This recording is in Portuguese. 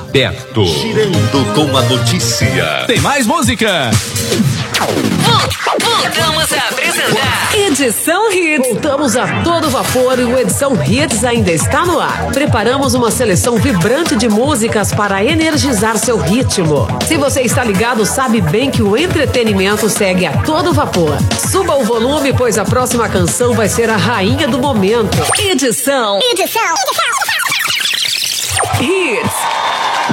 perto. Girando com a notícia. Tem mais música. Voltamos a apresentar Edição Hits. Voltamos a todo vapor e o Edição Hits ainda está no ar. Preparamos uma seleção vibrante de músicas para energizar seu ritmo. Se você está ligado, sabe bem que o entretenimento segue a todo vapor. Suba o volume, pois a próxima canção vai ser a rainha do momento. Edição Hits.